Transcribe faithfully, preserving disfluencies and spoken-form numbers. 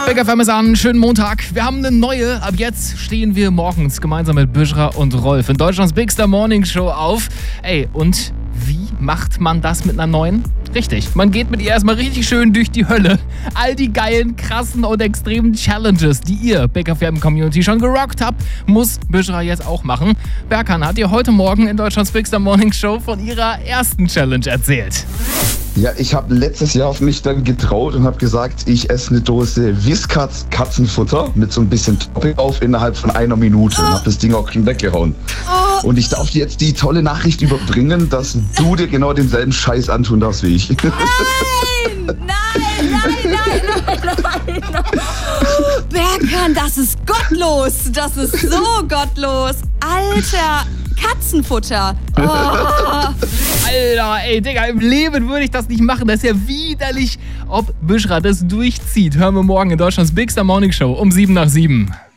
Big F M ist an, schönen Montag. Wir haben eine neue, ab jetzt stehen wir morgens gemeinsam mit Büschra und Rolf in Deutschlands Bigster Morning Show auf. Ey, und wie macht man das mit einer neuen? Richtig, man geht mit ihr erstmal richtig schön durch die Hölle. All die geilen, krassen und extremen Challenges, die ihr Big F M Community schon gerockt habt, muss Büschra jetzt auch machen. Berkan hat ihr heute Morgen in Deutschlands Bigster Morning Show von ihrer ersten Challenge erzählt. Ja, ich habe letztes Jahr auf mich dann getraut und habe gesagt, ich esse eine Dose Whiskas Katzenfutter mit so ein bisschen Topping auf innerhalb von einer Minute und habe das Ding auch schon weggehauen. Und ich darf dir jetzt die tolle Nachricht überbringen, dass du dir genau denselben Scheiß antun darfst wie ich. Nein, nein, nein, nein, nein, nein. Berkan, das ist gottlos. Das ist so gottlos. Alter, Katzenfutter. Oh. Alter, ey, Digga, im Leben würde ich das nicht machen. Das ist ja widerlich. Ob Büschra das durchzieht, hören wir morgen in Deutschlands Bigster Morning Show um sieben nach sieben.